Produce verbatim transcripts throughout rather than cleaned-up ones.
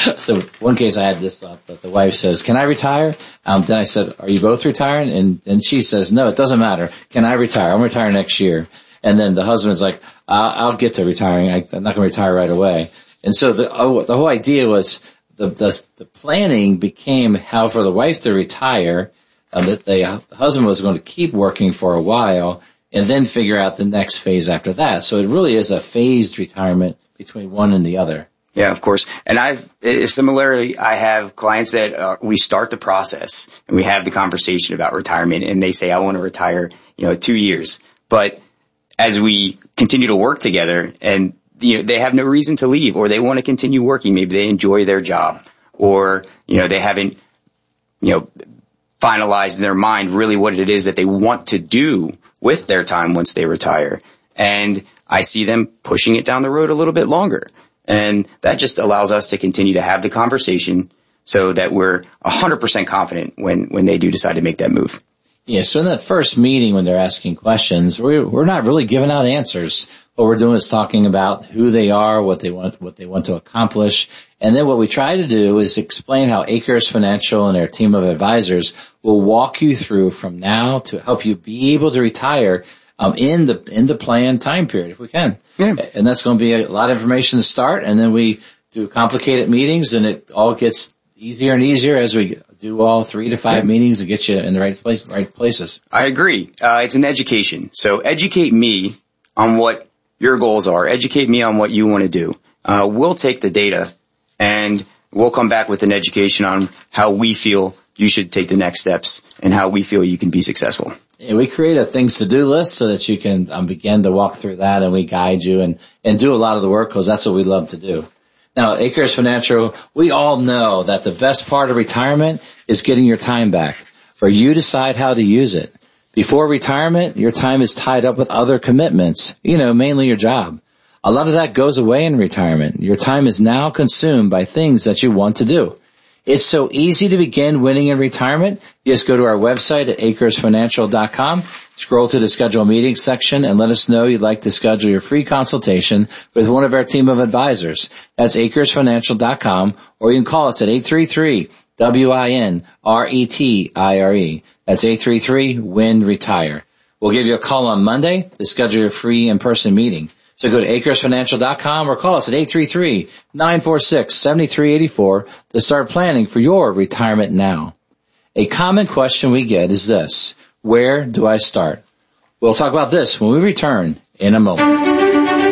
So one case I had this thought that the wife says, can I retire? Um, then I said, are you both retiring? And, and she says, no, it doesn't matter. Can I retire? I'm retiring next year. And then the husband's like, I'll, I'll get to retiring. I, I'm not going to retire right away. And so the, oh, the whole idea was the, the, the planning became how for the wife to retire, um, that the, the husband was going to keep working for a while and then figure out the next phase after that. So it really is a phased retirement between one and the other. Yeah, of course. And I've, similarly, I have clients that uh, we start the process and we have the conversation about retirement and they say, I want to retire, you know, two years. But as we continue to work together and, you know, they have no reason to leave or they want to continue working, maybe they enjoy their job or, you know, they haven't, you know, finalized in their mind really what it is that they want to do with their time once they retire. And I see them pushing it down the road a little bit longer. And that just allows us to continue to have the conversation so that we're one hundred percent confident when, when they do decide to make that move. Yeah, so in that first meeting when they're asking questions, we're, we're not really giving out answers. What we're doing is talking about who they are, what they want, what they want to accomplish. And then what we try to do is explain how Acres Financial and their team of advisors will walk you through from now to help you be able to retire Um, in the, in the planned time period, if we can. Yeah. And that's going to be a lot of information to start. And then we do complicated meetings and it all gets easier and easier as we do all three to five yeah. meetings to get you in the right place, right places. I agree. Uh, it's an education. So educate me on what your goals are. Educate me on what you want to do. Uh, we'll take the data and we'll come back with an education on how we feel you should take the next steps and how we feel you can be successful. Yeah, we create a things to do list so that you can um, begin to walk through that and we guide you and, and do a lot of the work because that's what we love to do. Now, Acres Financial, we all know that the best part of retirement is getting your time back, or you decide how to use it. Before retirement, your time is tied up with other commitments, you know, mainly your job. A lot of that goes away in retirement. Your time is now consumed by things that you want to do. It's so easy to begin winning in retirement. You just go to our website at acres financial dot com, scroll to the schedule meeting section, and let us know you'd like to schedule your free consultation with one of our team of advisors. That's acres financial dot com, or you can call us at eight three three W I N R E T I R E. That's eight three three W I N retire. We'll give you a call on Monday to schedule your free in-person meeting. So go to acres financial dot com or call us at eight three three nine four six seven three eight four to start planning for your retirement now. A common question we get is this: where do I start? We'll talk about this when we return in a moment.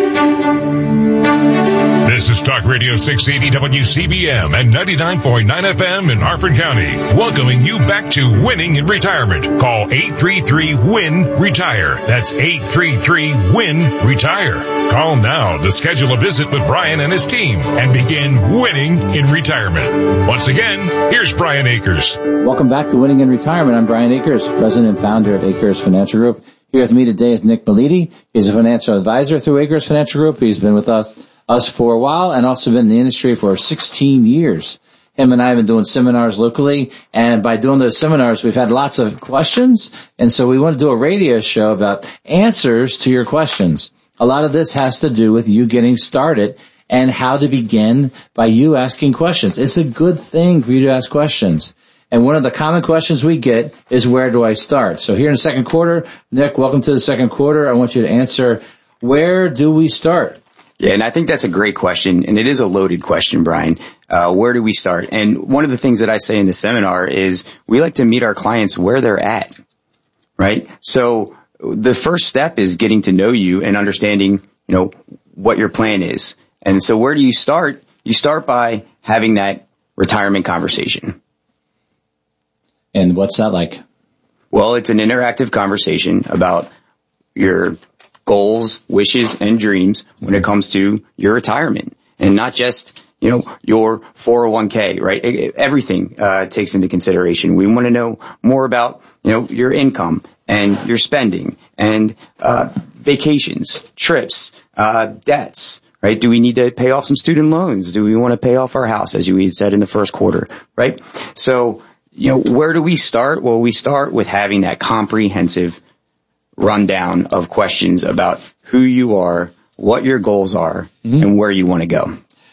This is Talk Radio six eighty W C B M and ninety-nine point nine F M in Harford County, welcoming you back to winning in retirement. Call eight three three W I N retire. That's eight three three W I N retire. Call now to schedule a visit with Brian and his team and begin winning in retirement. Once again, here's Brian Akers. Welcome back to Winning in Retirement. I'm Brian Akers, president and founder of Akers Financial Group. Here with me today is Nick Belidi. He's a financial advisor through Akers Financial Group. He's been with us us for a while and also been in the industry for sixteen years. Him and I have been doing seminars locally, and by doing those seminars, we've had lots of questions, and so we want to do a radio show about answers to your questions. A lot of this has to do with you getting started and how to begin by you asking questions. It's a good thing for you to ask questions. And one of the common questions we get is, where do I start? So here in the second quarter, Nick, welcome to the second quarter. I want you to answer, where do we start? Yeah, and I think that's a great question, and it is a loaded question, Brian. Uh, where do we start? And one of the things that I say in the seminar is we like to meet our clients where they're at, right? So the first step is getting to know you and understanding, you know, what your plan is. And so where do you start? You start by having that retirement conversation. And what's that like? Well, it's an interactive conversation about your goals, wishes, and dreams when it comes to your retirement, and not just, you know, your four oh one k, right? Everything uh takes into consideration. We want to know more about, you know, your income and your spending and uh vacations, trips, uh debts, right? Do we need to pay off some student loans? Do we want to pay off our house, as you had said in the first quarter, right? So, you know, where do we start? Well, we start with having that comprehensive rundown of questions about who you are, what your goals are, mm-hmm. and where you want to go.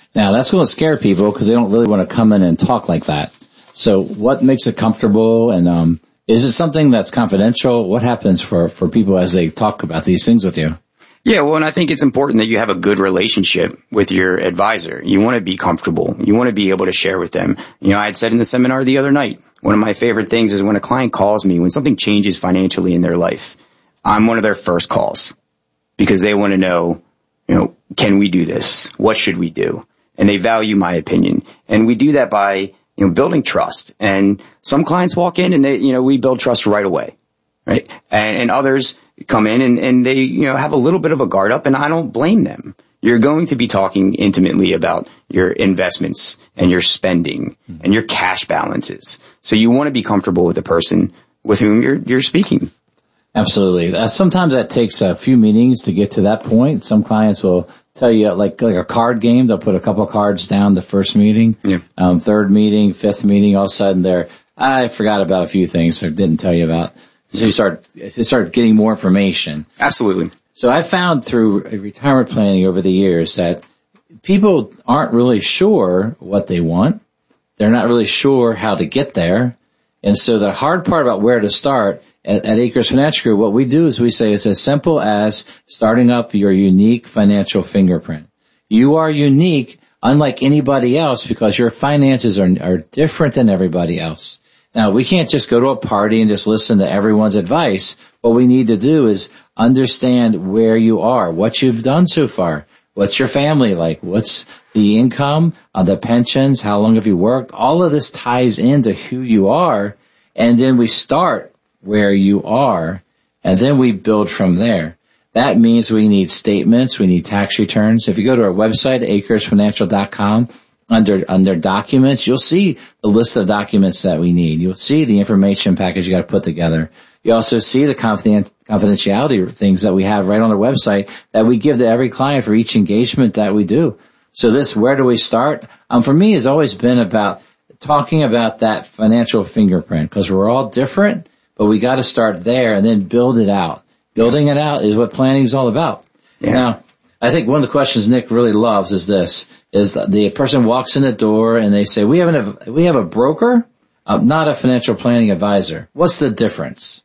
Now that's going to scare people because they don't really want to come in and talk like that. So what makes it comfortable? And, um, is it something that's confidential? What happens for, for people as they talk about these things with you? Yeah, well, and I think it's important that you have a good relationship with your advisor. You want to be comfortable. You want to be able to share with them. You know, I had said in the seminar the other night, one of my favorite things is when a client calls me, when something changes financially in their life, I'm one of their first calls because they want to know, you know, can we do this? What should we do? And they value my opinion. And we do that by, you know, building trust. And some clients walk in and they, you know, we build trust right away, right? And, and others come in and, and they, you know, have a little bit of a guard up, and I don't blame them. You're going to be talking intimately about your investments and your spending mm-hmm. and your cash balances. So you want to be comfortable with the person with whom you're, you're speaking. Absolutely. Uh, sometimes that takes a few meetings to get to that point. Some clients will tell you, like, like a card game, they'll put a couple of cards down the first meeting, yeah. um, third meeting, fifth meeting, all of a sudden they're, I forgot about a few things or didn't tell you about. So you start, you start getting more information. Absolutely. So I found through retirement planning over the years that people aren't really sure what they want. They're not really sure how to get there. And so the hard part about where to start at, at Acres Financial Group, what we do is we say it's as simple as starting up your unique financial fingerprint. You are unique, unlike anybody else, because your finances are, are different than everybody else. Now, we can't just go to a party and just listen to everyone's advice. What we need to do is understand where you are, what you've done so far, what's your family like, what's the income, uh, the pensions, how long have you worked. All of this ties into who you are, and then we start where you are, and then we build from there. That means we need statements, we need tax returns. If you go to our website, acres financial dot com, Under, under documents, you'll see the list of documents that we need. You'll see the information package you got to put together. You also see the confident, confidentiality things that we have right on our website that we give to every client for each engagement that we do. So this, where do we start? Um, for me, has always been about talking about that financial fingerprint, because we're all different, but we got to start there and then build it out. Building it out is what planning is all about. Yeah. Now, I think one of the questions Nick really loves is this, is the person walks in the door and they say, we have, an, we have a broker, uh, not a financial planning advisor. What's the difference?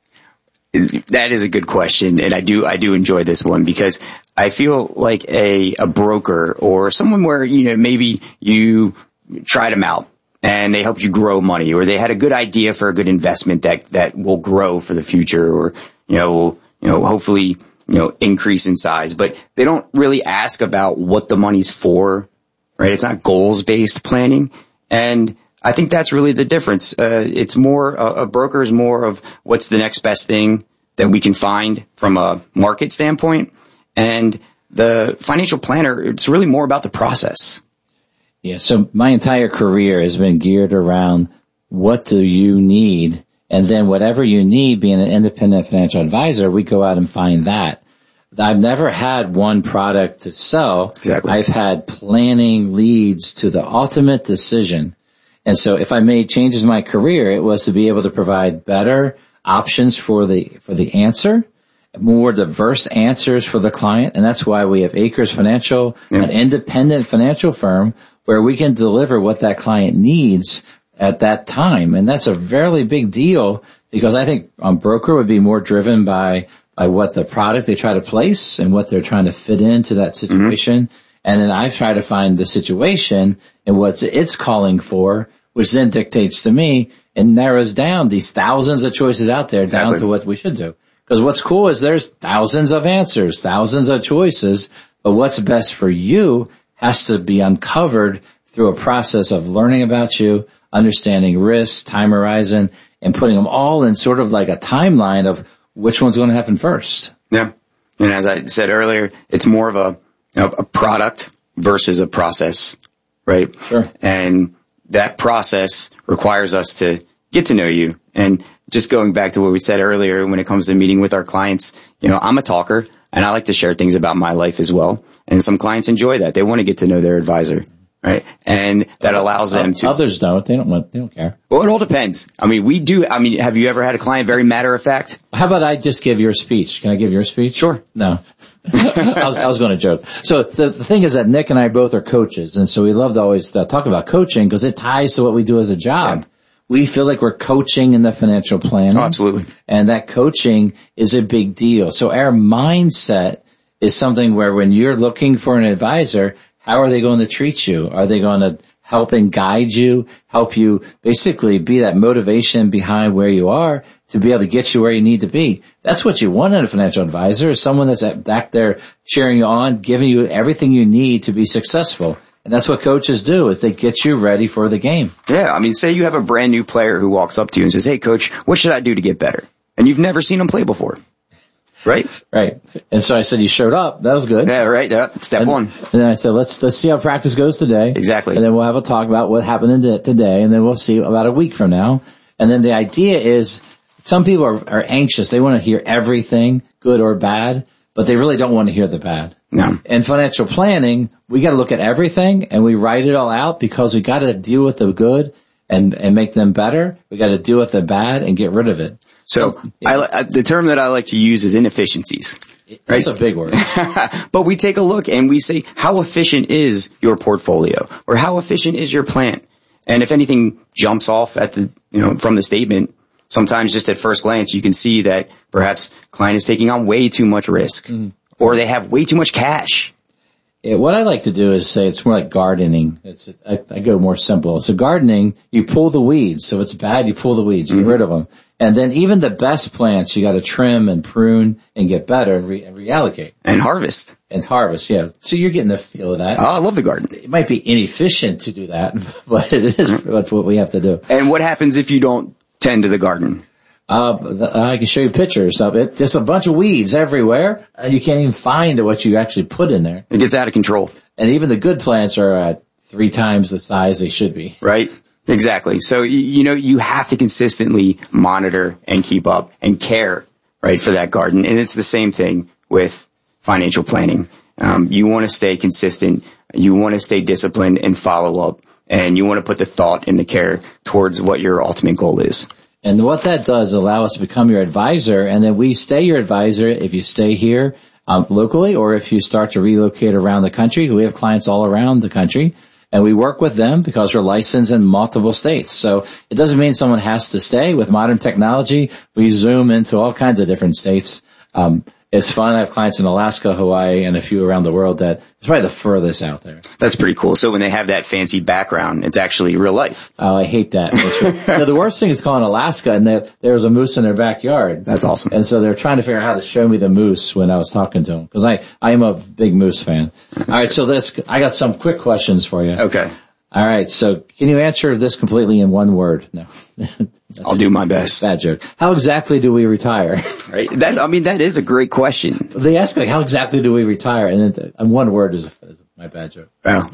That is a good question. And I do, I do enjoy this one because I feel like a, a broker or someone where, you know, maybe you tried them out and they helped you grow money, or they had a good idea for a good investment that, that will grow for the future, or, you know, will, you know, hopefully, you know, increase in size, but they don't really ask about what the money's for, right? It's not goals-based planning. And I think that's really the difference. Uh, it's more, uh, a broker is more of what's the next best thing that we can find from a market standpoint. And the financial planner, it's really more about the process. Yeah. So my entire career has been geared around what do you need? And then whatever you need, being an independent financial advisor, we go out and find that. I've never had one product to sell. Exactly. I've had planning leads to the ultimate decision. And so if I made changes in my career, it was to be able to provide better options for the, for the answer, more diverse answers for the client. And that's why we have Acres Financial, yeah. an independent financial firm where we can deliver what that client needs at that time. And that's a fairly big deal, because I think a broker would be more driven by, by what the product they try to place and what they're trying to fit into that situation. Mm-hmm. And then I try to find the situation and what it's calling for, which then dictates to me and narrows down these thousands of choices out there down exactly. to what we should do. Because what's cool is there's thousands of answers, thousands of choices, but what's best for you has to be uncovered through a process of learning about you, understanding risks, time horizon, and putting them all in sort of like a timeline of which one's going to happen first. Yeah. And as I said earlier, it's more of a, you know, a product versus a process, right? Sure. And that process requires us to get to know you. And just going back to what we said earlier, when it comes to meeting with our clients, you know, I'm a talker and I like to share things about my life as well. And some clients enjoy that. They want to get to know their advisor. Right. And that allows them to. Others don't. They don't want, they don't care. Well, it all depends. I mean, we do. I mean, have you ever had a client very matter of fact? How about I just give your speech? Can I give your speech? Sure. No. I was, I was going to joke. So the, the thing is that Nick and I both are coaches. And so we love to always uh, talk about coaching because it ties to what we do as a job. Yeah. We feel like we're coaching in the financial planning. Oh, absolutely. And that coaching is a big deal. So our mindset is something where when you're looking for an advisor, how are they going to treat you? Are they going to help and guide you, help you basically be that motivation behind where you are to be able to get you where you need to be? That's what you want in a financial advisor, is someone that's back there cheering you on, giving you everything you need to be successful. And that's what coaches do, is they get you ready for the game. Yeah, I mean, say you have a brand new player who walks up to you and says, hey, coach, what should I do to get better? And you've never seen him play before. Right? Right. And so I said, you showed up. That was good. Yeah, right. Yeah, step and, one. And then I said, let's, let's see how practice goes today. Exactly. And then we'll have a talk about what happened in today, and then we'll see about a week from now. And then the idea is, some people are, are anxious. They want to hear everything, good or bad, but they really don't want to hear the bad. No. In financial planning, we got to look at everything and we write it all out because we got to deal with the good and, and make them better. We got to deal with the bad and get rid of it. So yeah. I, the term that I like to use is inefficiencies. Right? That's a big word. But we take a look and we say, how efficient is your portfolio, or how efficient is your plan? And if anything jumps off at the, you know, from the statement, sometimes just at first glance, you can see that perhaps client is taking on way too much risk, mm. or they have way too much cash. Yeah, what I like to do is say it's more like gardening. It's I, I go more simple. So gardening, you pull the weeds. So if it's bad, you pull the weeds, you mm-hmm. get rid of them. And then even the best plants, you got to trim and prune and get better and, re- and reallocate. And harvest. And harvest, yeah. So you're getting the feel of that. Oh, I love the garden. It might be inefficient to do that, but it is that's what we have to do. And what happens if you don't tend to the garden? Uh, I can show you pictures of it. Just a bunch of weeds everywhere. And you can't even find what you actually put in there. It gets out of control. And even the good plants are at three times the size they should be. Right. Exactly. So, you know, you have to consistently monitor and keep up and care, right, for that garden. And it's the same thing with financial planning. Um, you want to stay consistent. You want to stay disciplined and follow up. And you want to put the thought and the care towards what your ultimate goal is. And what that does allow us to become your advisor, and then we stay your advisor if you stay here um, locally, or if you start to relocate around the country. We have clients all around the country, and we work with them because we're licensed in multiple states. So it doesn't mean someone has to stay. With modern technology, we zoom into all kinds of different states. Um, it's fun. I have clients in Alaska, Hawaii, and a few around the world that it's probably the furthest out there. That's pretty cool. So when they have that fancy background, it's actually real life. Oh, I hate that. No, the worst thing is calling Alaska, and there, there was a moose in their backyard. That's awesome. And so they're trying to figure out how to show me the moose when I was talking to them, because I, I am a big moose fan. All right, so let's, I got some quick questions for you. Okay. All right, so can you answer this completely in one word? No. I'll do my best. Bad joke. How exactly do we retire? Right. That's, I mean, that is a great question. They ask me, how exactly do we retire? And then, and one word is, is my bad joke. Well,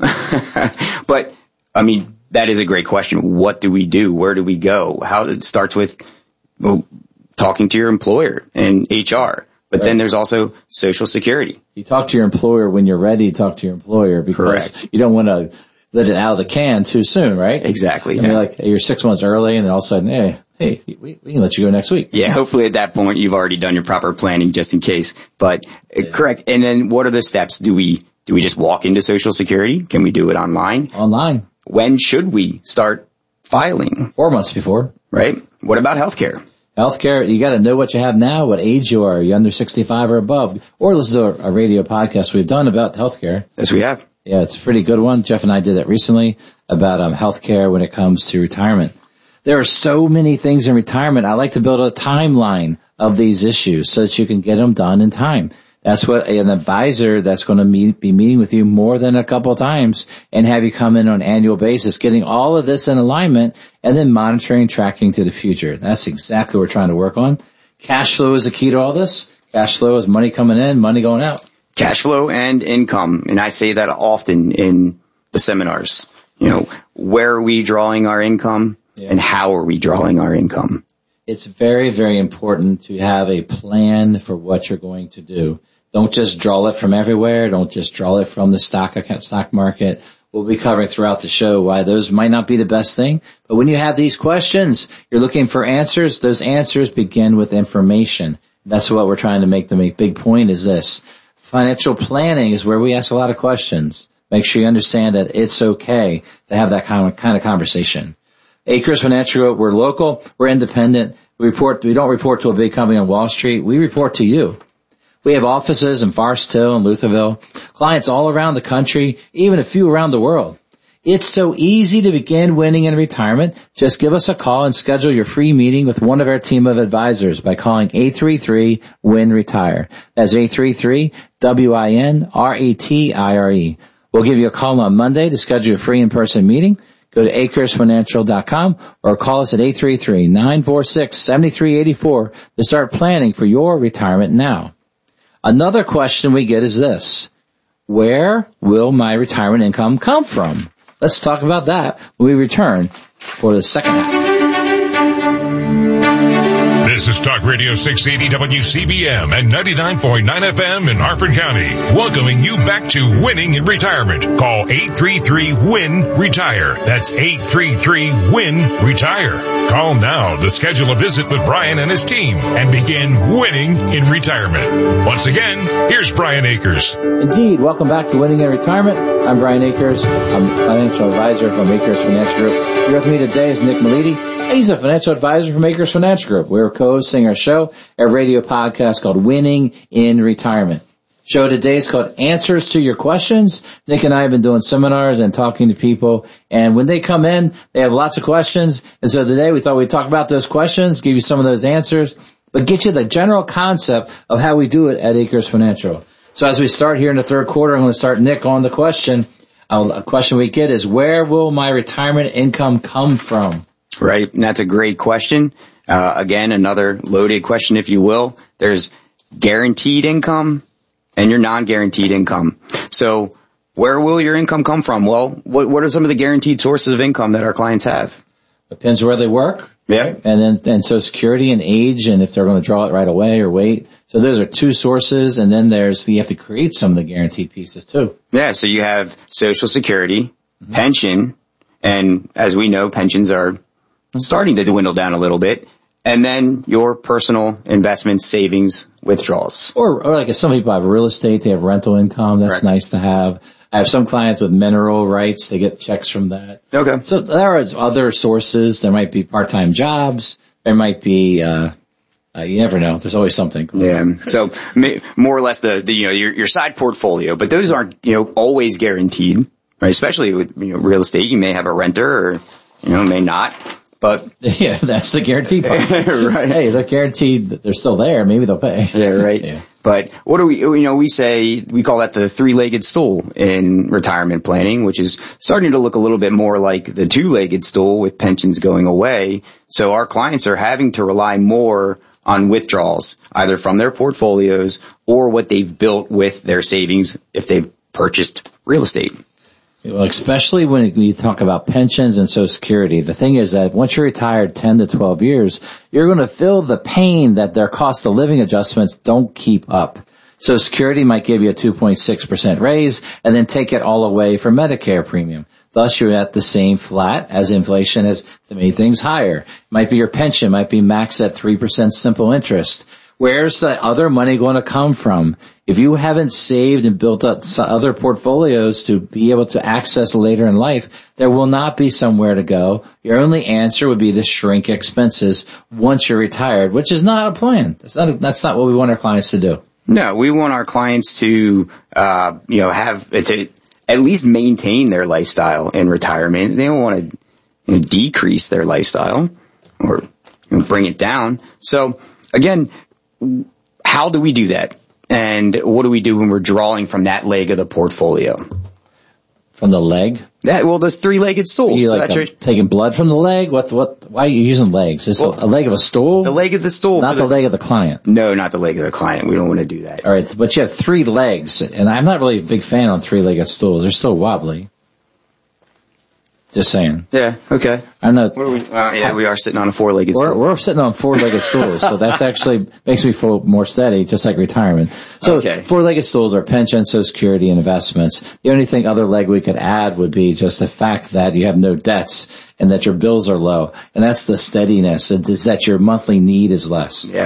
but, I mean, that is a great question. What do we do? Where do we go? How it starts with, well, talking to your employer and H R. But right. Then there's also Social Security. You talk to your employer when you're ready to talk to your employer, because Correct. You don't want to let it out of the can too soon, right? Exactly. I mean, yeah. like you're six months early, and then all of a sudden, hey, hey, we, we can let you go next week. Yeah, hopefully at that point you've already done your proper planning just in case. But yeah. uh, correct. And then what are the steps? Do we do we just walk into Social Security? Can we do it online? Online. When should we start filing? Four months before. Right. What about healthcare? Healthcare, you got to know what you have now, what age you are. Are you under sixty-five or above? Or listen to a, a radio podcast we've done about healthcare. Yes, we have. Yeah, it's a pretty good one. Jeff and I did it recently about um, healthcare when it comes to retirement. There are so many things in retirement. I like to build a timeline of these issues so that you can get them done in time. That's what an advisor that's going to meet, be meeting with you more than a couple of times and have you come in on an annual basis, getting all of this in alignment and then monitoring, tracking to the future. That's exactly what we're trying to work on. Cash flow is the key to all this. Cash flow is money coming in, money going out. Cash flow and income. And I say that often in the seminars. You know, where are we drawing our income yeah. and how are we drawing our income? It's very, very important to have a plan for what you're going to do. Don't just draw it from everywhere. Don't just draw it from the stock stock market. We'll be covering throughout the show why those might not be the best thing. But when you have these questions, you're looking for answers. Those answers begin with information. That's what we're trying to make the big point is this. Financial planning is where we ask a lot of questions. Make sure you understand that it's okay to have that kind of, kind of conversation. Acres Financial Group, we're local, we're independent. We report, we don't report to a big company on Wall Street. We report to you. We have offices in Forest Hill and Lutherville, clients all around the country, even a few around the world. It's so easy to begin winning in retirement. Just give us a call and schedule your free meeting with one of our team of advisors by calling eight three three, win retire. That's eight three three, W I N R E T I R E. We'll give you a call on Monday to schedule your free in-person meeting. Go to acres financial dot com or call us at eight three three, nine four six, seven three eight four to start planning for your retirement now. Another question we get is this: where will my retirement income come from? Let's talk about that when we return for the second half. This is Talk Radio six eighty W C B M and ninety-nine point nine F M in Harford County. Welcoming you back to winning in retirement. Call eight three three, win retire. That's eight three three, win retire. Call now to schedule a visit with Brian and his team and begin winning in retirement. Once again, here's Brian Akers. Indeed. Welcome back to Winning in Retirement. I'm Brian Akers. I'm a financial advisor from Akers Financial Group. Here with me today is Nick Meliti. He's a financial advisor from Akers Financial Group. We're co-hosting our show, a radio podcast called Winning in Retirement. Show today is called Answers to Your Questions. Nick and I have been doing seminars and talking to people, and when they come in, they have lots of questions. And so today we thought we'd talk about those questions, give you some of those answers, but get you the general concept of how we do it at Akers Financial. So as we start here in the third quarter, I'm going to start Nick on the question. A question we get is, where will my retirement income come from? Right. And that's a great question. Uh, again, another loaded question, if you will. There's guaranteed income and your non-guaranteed income. So where will your income come from? Well, what, what are some of the guaranteed sources of income that our clients have? Depends where they work. Yeah. Right? And then, and Social Security and age, and if they're going to draw it right away or wait. So those are two sources. And then there's, you have to create some of the guaranteed pieces too. Yeah. So you have Social Security, mm-hmm. pension, and as we know, pensions are starting to dwindle down a little bit. And then your personal investments, savings, withdrawals. Or, or like if some people have real estate, they have rental income. That's Correct. Nice to have. I have some clients with mineral rights. They get checks from that. Okay. So there are other sources. There might be part-time jobs. There might be, uh, uh you never know. There's always something. Yeah. So more or less the, the you know, your, your side portfolio, but those aren't, you know, always guaranteed, right? Especially with, you know, real estate. You may have a renter or, you know, may not. But yeah, that's the guaranteed part. Right. Hey, they're guaranteed that they're still there. Maybe they'll pay. Yeah, right. Yeah. But what do we, you know, we say, we call that the three-legged stool in retirement planning, which is starting to look a little bit more like the two-legged stool with pensions going away. So our clients are having to rely more on withdrawals, either from their portfolios or what they've built with their savings if they've purchased real estate. Well, especially when you talk about pensions and Social Security, the thing is that once you're retired ten to twelve years, you're going to feel the pain that their cost of living adjustments don't keep up. Social Security might give you a two point six percent raise and then take it all away for Medicare premium. Thus, you're at the same flat as inflation as the many things higher. It might be your pension, might be maxed at three percent simple interest. Where's the other money going to come from? If you haven't saved and built up other portfolios to be able to access later in life, there will not be somewhere to go. Your only answer would be to shrink expenses once you're retired, which is not a plan. That's not, a, that's not what we want our clients to do. No, we want our clients to, uh, you know, have, to at least maintain their lifestyle in retirement. They don't want to, you know, decrease their lifestyle or, you know, bring it down. So again, how do we do that? And what do we do when we're drawing from that leg of the portfolio? From the leg? That, well, the three-legged stool. Are you so like that's a, right. taking blood from the leg? What, what, why are you using legs? Is well, a leg of a stool? The leg of the stool. Not the, the leg of the client. No, not the leg of the client. We don't want to do that. All right, but you have three legs, and I'm not really a big fan on three-legged stools. They're so wobbly. Just saying. Yeah, okay. I'm not. Where are we? Uh, yeah, we are sitting on a four-legged we're, stool. We're sitting on four-legged stools, so that's actually makes me feel more steady, just like retirement. So okay. Four-legged stools are pension, Social Security, and investments. The only thing other leg we could add would be just the fact that you have no debts and that your bills are low, and that's the steadiness. It's that your monthly need is less. Yeah.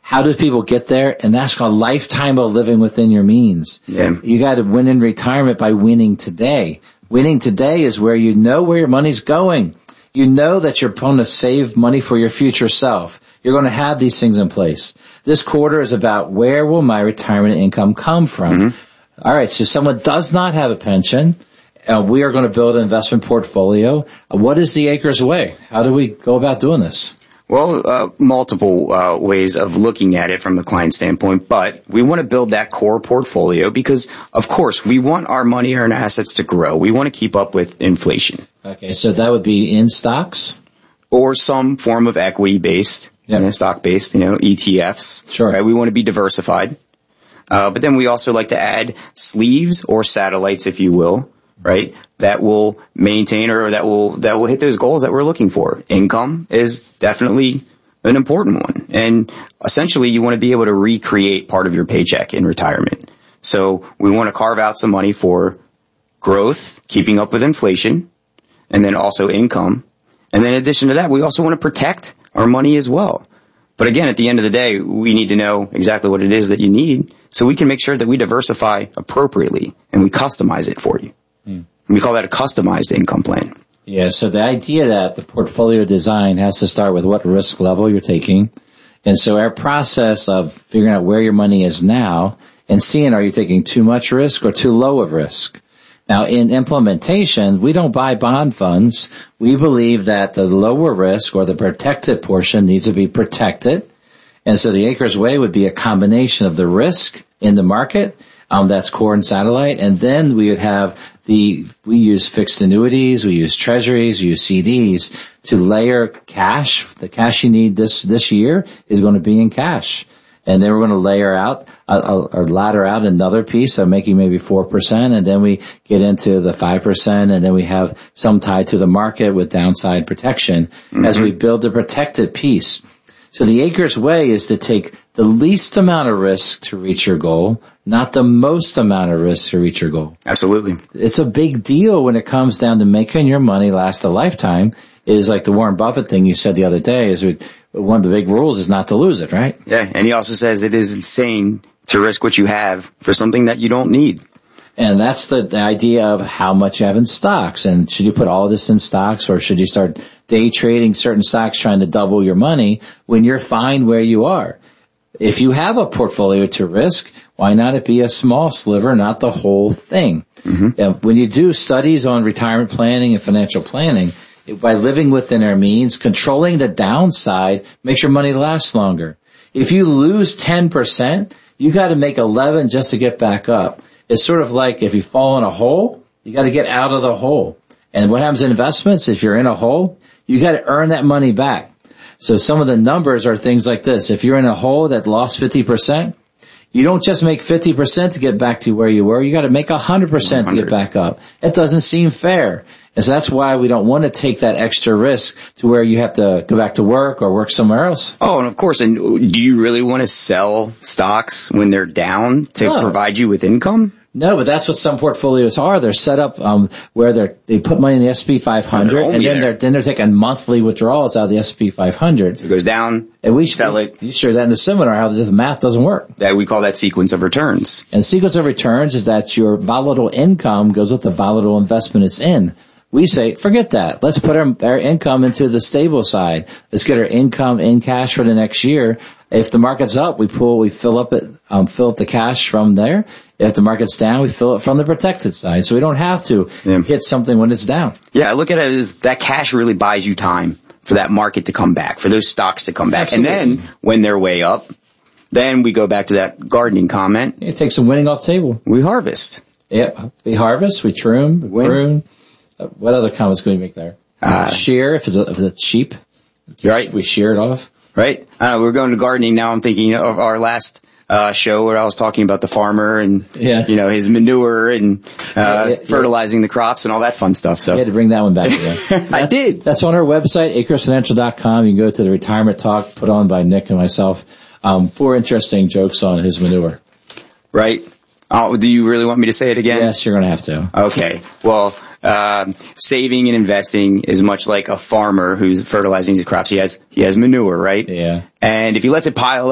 How do people get there? And that's called lifetime of living within your means. Yeah. You got to win in retirement by winning today. Winning today is where you know where your money's going. You know that you're going to save money for your future self. You're going to have these things in place. This quarter is about where will my retirement income come from? Mm-hmm. All right. So someone does not have a pension. Uh, we are going to build an investment portfolio. Uh, what is the Acres way? How do we go about doing this? Well, uh, multiple uh, ways of looking at it from the client standpoint, but we want to build that core portfolio because, of course, we want our money or our assets to grow. We want to keep up with inflation. Okay, so that would be in stocks? Or some form of equity-based, yep. you know, stock-based, you know, E T Fs. Sure. Right? We want to be diversified. Uh, but then we also like to add sleeves or satellites, if you will, right? That will maintain or that will, that will hit those goals that we're looking for. Income is definitely an important one. And essentially you want to be able to recreate part of your paycheck in retirement. So we want to carve out some money for growth, keeping up with inflation, and then also income. And then in addition to that, we also want to protect our money as well. But again, at the end of the day, we need to know exactly what it is that you need so we can make sure that we diversify appropriately and we customize it for you. Hmm. We call that a customized income plan. Yeah, so the idea that the portfolio design has to start with what risk level you're taking. And so our process of figuring out where your money is now and seeing are you taking too much risk or too low of risk. Now, in implementation, we don't buy bond funds. We believe that the lower risk or the protected portion needs to be protected. And so the Acres Way would be a combination of the risk in the market, um, that's core and satellite. And then we would have the, we use fixed annuities, we use treasuries, we use C Ds to layer cash. The cash you need this, this year is going to be in cash. And then we're going to layer out, uh, or ladder out another piece of making maybe four percent. And then we get into the five percent. And then we have some tied to the market with downside protection mm-hmm. as we build the protected piece. So the Acres Way is to take the least amount of risk to reach your goal, not the most amount of risk to reach your goal. Absolutely. It's a big deal when it comes down to making your money last a lifetime. It is like the Warren Buffett thing you said the other day is we, one of the big rules is not to lose it, right? Yeah, and he also says it is insane to risk what you have for something that you don't need. And that's the, the idea of how much you have in stocks. And should you put all this in stocks or should you start day trading certain stocks trying to double your money when you're fine where you are? If you have a portfolio to risk, why not it be a small sliver, not the whole thing? Mm-hmm. And when you do studies on retirement planning and financial planning, by living within our means, controlling the downside makes your money last longer. If you lose ten percent, you got to make eleven just to get back up. It's sort of like if you fall in a hole, you got to get out of the hole. And what happens in investments, if you're in a hole, you got to earn that money back. So some of the numbers are things like this. If you're in a hole that lost fifty percent, you don't just make fifty percent to get back to where you were. You got to make one hundred percent to get back up. It doesn't seem fair. And so that's why we don't want to take that extra risk to where you have to go back to work or work somewhere else. Oh, and of course, and do you really want to sell stocks when they're down to no. provide you with income? No, but that's what some portfolios are. They're set up um where they they put money in the S and P five hundred, and then there. they're then they're taking monthly withdrawals out of the S and P five hundred. So it goes down, and we sell should, it. You share that in the seminar how the math doesn't work. That we call that sequence of returns. And sequence of returns is that your volatile income goes with the volatile investment it's in. We say, forget that. Let's put our, our income into the stable side. Let's get our income in cash for the next year. If the market's up, we pull, we fill up it, um, fill up the cash from there. If the market's down, we fill it from the protected side. So we don't have to yeah. hit something when it's down. Yeah, I look at it as that cash really buys you time for that market to come back, for those stocks to come back. Absolutely. And then when they're way up, then we go back to that gardening comment. It takes some winning off the table. We harvest. Yep. We harvest, we trim, we prune. Uh, what other comments can we make there? Uh, shear, if it's, a, if it's cheap. Right. We shear it off. Right. Uh, we're going to gardening now. I'm thinking of our last uh show where I was talking about the farmer and, yeah. you know, his manure and uh yeah, yeah, fertilizing yeah. the crops and all that fun stuff. So you had to bring that one back again. I did. That's on our website, acres financial dot com. You can go to the retirement talk put on by Nick and myself. Um, four interesting jokes on his manure. Right. Oh, do you really want me to say it again? Yes, you're going to have to. Okay. Well, um, saving and investing is much like a farmer who's fertilizing his crops. He has, he has manure, right? Yeah. And if he lets it pile up,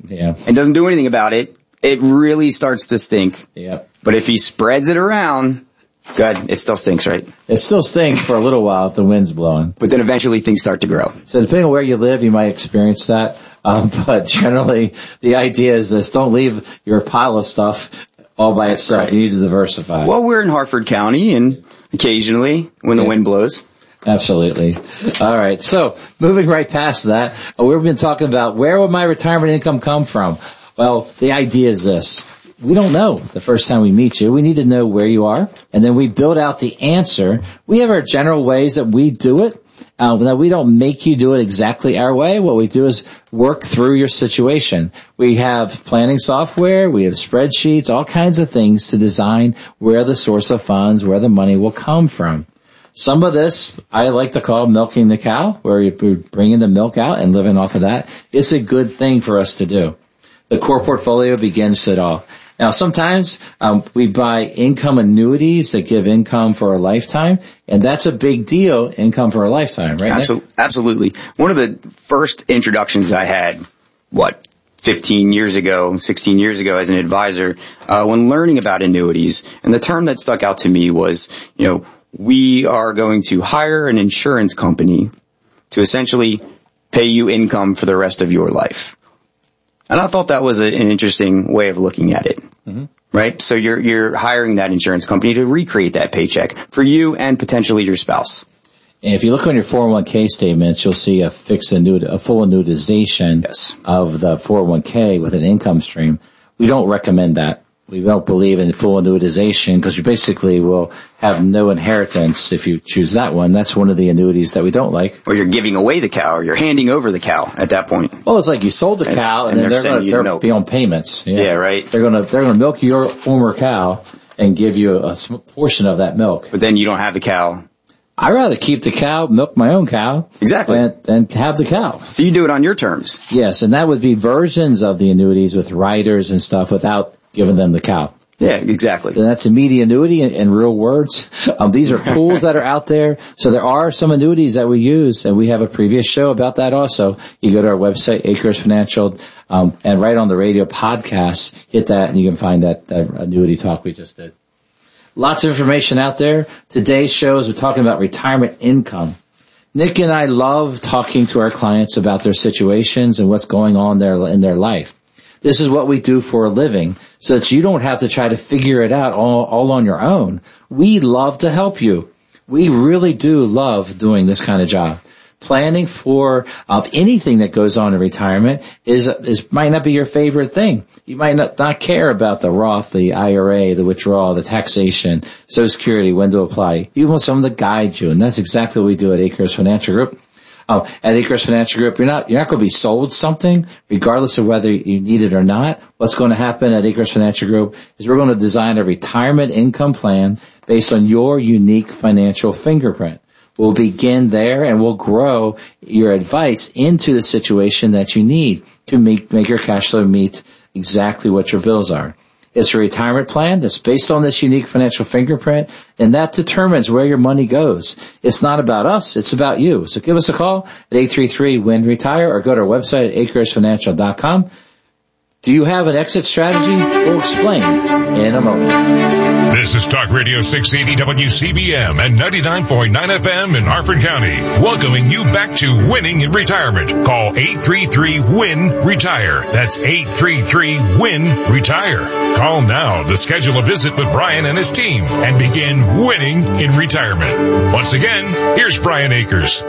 yeah. and doesn't do anything about it, it really starts to stink. Yep. But if he spreads it around, good, it still stinks, right? It still stinks for a little while if the wind's blowing. But then eventually things start to grow. So depending on where you live, you might experience that. Um, but generally, the idea is this: don't leave your pile of stuff all by itself. Right. You need to diversify. Well, we're in Harford County, and occasionally when the yeah. wind blows. Absolutely. All right. So moving right past that, we've been talking about where would my retirement income come from? Well, the idea is this. We don't know the first time we meet you. We need to know where you are, and then we build out the answer. We have our general ways that we do it, uh, that we don't make you do it exactly our way. What we do is work through your situation. We have planning software, we have spreadsheets, all kinds of things to design where the source of funds, where the money will come from. Some of this I like to call milking the cow, where you're bringing the milk out and living off of that. It's a good thing for us to do. The core portfolio begins it all. Now, sometimes um, we buy income annuities that give income for a lifetime, and that's a big deal, income for a lifetime, right? Absolutely. Absolutely. One of the first introductions I had, what, fifteen years ago, sixteen years ago as an advisor, uh, when learning about annuities, and the term that stuck out to me was, you know, we are going to hire an insurance company to essentially pay you income for the rest of your life. And I thought that was a, an interesting way of looking at it, mm-hmm. right? So you're you're hiring that insurance company to recreate that paycheck for you and potentially your spouse. And if you look on your four oh one k statements, you'll see a fixed annuity, a full annuitization yes. of the four oh one k with an income stream. We don't recommend that. We don't believe in full annuitization because you basically will have no inheritance if you choose that one. That's one of the annuities that we don't like. Or you're giving away the cow, or you're handing over the cow at that point. Well, it's like you sold the cow and, and, and then they're going to be on payments. Yeah, yeah right. They're going to they're going to milk your former cow and give you a, a portion of that milk. But then you don't have the cow. I'd rather keep the cow, milk my own cow. Exactly. And, and have the cow. So you do it on your terms. Yes, and that would be versions of the annuities with riders and stuff without giving them the cow. Yeah, exactly. And that's immediate annuity in, in real words. Um, these are tools that are out there. So there are some annuities that we use, and we have a previous show about that also. You go to our website, Acres Financial, um, and right on the radio podcast, hit that and you can find that, that annuity talk we just did. Lots of information out there. Today's show is we're talking about retirement income. Nick and I love talking to our clients about their situations and what's going on there in their life. This is what we do for a living, so that you don't have to try to figure it out all, all on your own. We love to help you. We really do love doing this kind of job. Planning for uh, anything that goes on in retirement is, is might not be your favorite thing. You might not, not care about the Roth, the I R A, the withdrawal, the taxation, Social Security, when to apply. You want someone to guide you, and that's exactly what we do at Acres Financial Group. Oh, at Acres Financial Group, you're not, you're not going to be sold something, regardless of whether you need it or not. What's going to happen at Acres Financial Group is we're going to design a retirement income plan based on your unique financial fingerprint. We'll begin there and we'll grow your advice into the situation that you need to make, make your cash flow meet exactly what your bills are. It's a retirement plan that's based on this unique financial fingerprint, and that determines where your money goes. It's not about us, it's about you. So give us a call at eight three three, W I N, RETIRE or go to our website at acres financial dot com. Do you have an exit strategy? We'll explain in a moment. This is Talk Radio six eighty W C B M and ninety-nine point nine F M in Harford County. Welcoming you back to Winning in Retirement. Call eight three three, W I N, RETIRE. That's eight three three, W I N, RETIRE. Call now to schedule a visit with Brian and his team and begin winning in retirement. Once again, here's Brian Akers.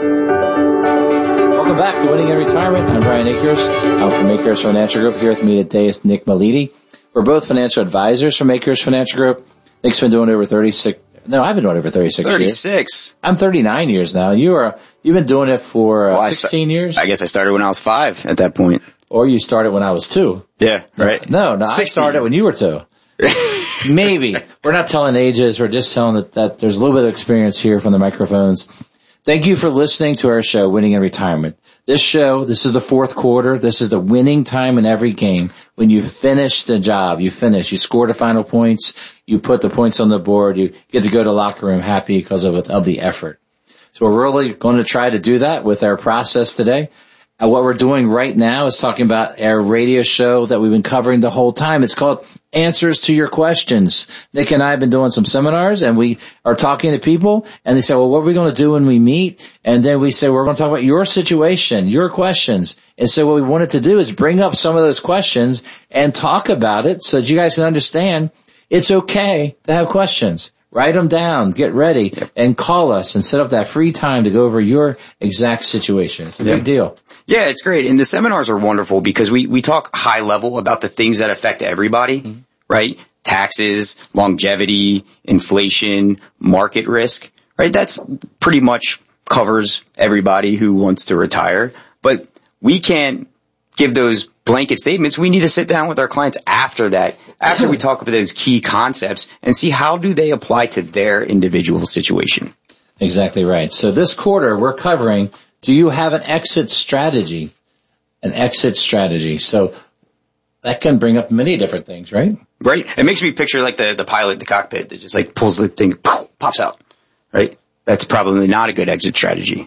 Welcome back to Winning in Retirement. I'm Brian Akers. I'm from Acres Financial Group. Here with me today is Nick Meliti. We're both financial advisors from Acres Financial Group. Nick's been doing it over thirty-six. No, I've been doing it over thirty-six, thirty-six. years. thirty-six. I'm thirty-nine years now. You are, you've been doing it for uh, well, sixteen st- years? I guess I started when I was five at that point. Or you started when I was two. Yeah, right. No, no, I started when you were two. Maybe. We're not telling ages. We're just telling that, that there's a little bit of experience here from the microphones. Thank you for listening to our show, Winning in Retirement. This show, this is the fourth quarter. This is the winning time in every game. When you finish the job, you finish, you score the final points, you put the points on the board, you get to go to the locker room happy because of, of the effort. So we're really going to try to do that with our process today. Uh, what we're doing right now is talking about our radio show that we've been covering the whole time. It's called Answers to Your Questions. Nick and I have been doing some seminars, and we are talking to people, and they say, well, what are we going to do when we meet? And then we say, we're going to talk about your situation, your questions. And so what we wanted to do is bring up some of those questions and talk about it so that you guys can understand it's okay to have questions. Write them down, get ready, yep. and call us and set up that free time to go over your exact situation. It's a yep. big deal. Yeah, it's great. And the seminars are wonderful because we, we talk high level about the things that affect everybody, mm-hmm. right? Taxes, longevity, inflation, market risk, right? That's pretty much covers everybody who wants to retire. But we can't give those blanket statements. We need to sit down with our clients after that, after we talk about those key concepts and see how do they apply to their individual situation. Exactly right. So this quarter we're covering, do you have an exit strategy? An exit strategy. So that can bring up many different things, right? Right. It makes me picture like the, the pilot in the cockpit that just like pulls the thing, pops out, right? That's probably not a good exit strategy.